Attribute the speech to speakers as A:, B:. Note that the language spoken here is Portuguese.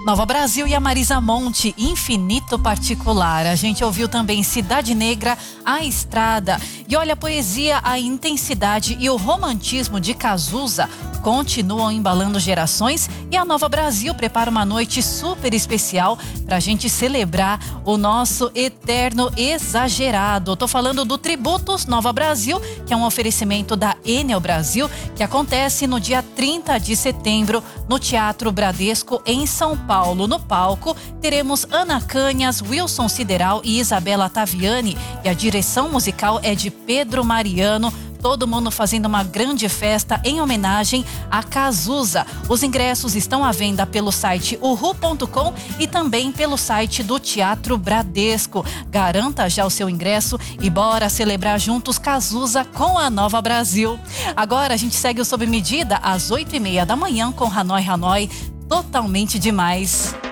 A: Nova Brasil e a Marisa Monte, Infinito Particular. A gente ouviu também Cidade Negra, A Estrada. E olha, a poesia, a intensidade e o romantismo de Cazuza continuam embalando gerações, e a Nova Brasil prepara uma noite super especial para a gente celebrar o nosso eterno exagerado. Tô falando do Tributos Nova Brasil, que é um oferecimento da Enel Brasil, que acontece no dia 30 de setembro no Teatro Bradesco, em São Paulo. No palco teremos Ana Canhas, Wilson Sideral e Isabela Taviani, e a direção musical é de Pedro Mariano. Todo mundo fazendo uma grande festa em homenagem a Cazuza. Os ingressos estão à venda pelo site uhu.com e também pelo site do Teatro Bradesco. Garanta já o seu ingresso e bora celebrar juntos Cazuza com a Nova Brasil. Agora a gente segue o Sob Medida às 8h30 da manhã com Hanoi Hanoi, totalmente demais.